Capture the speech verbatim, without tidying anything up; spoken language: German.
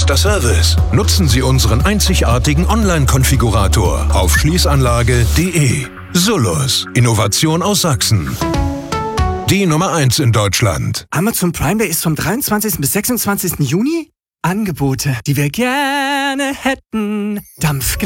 Bester Service. Nutzen Sie unseren einzigartigen Online-Konfigurator auf schließanlage punkt de. Solus. Innovation aus Sachsen. Die Nummer eins in Deutschland. Amazon Prime Day ist vom dreiundzwanzigsten bis sechsundzwanzigsten Juni. Angebote, die wir gerne hätten. Dampf